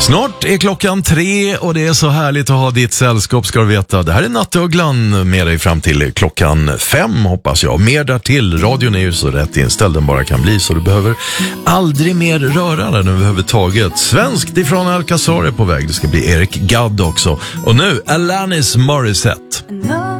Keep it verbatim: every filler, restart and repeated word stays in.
Snart är klockan tre och det är så härligt att ha ditt sällskap, ska du veta. Det här är Nattugglan med dig fram till klockan fem, hoppas jag. Mer därtill, radion är ju så rätt inställd den bara kan bli, så du behöver aldrig mer röra den överhuvudtaget. Svenskt ifrån Alcazar är på väg, det ska bli Eric Gadd också. Och nu, Alanis Morissette.